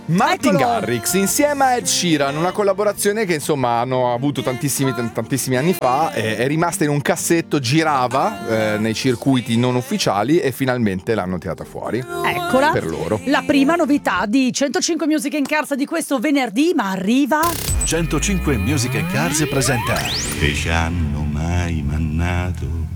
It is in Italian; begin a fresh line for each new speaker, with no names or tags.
Martin
Eccolo.
Garrix insieme a Ed Sheeran, una collaborazione che insomma hanno avuto tantissimi anni fa, è rimasta in un cassetto, girava nei circuiti non ufficiali e finalmente l'hanno tirata fuori.
Eccola.
Per loro.
La prima novità di 105 Music in Cars di questo venerdì, ma arriva
105 Music and Cars presenta
Che ci hanno mai mannato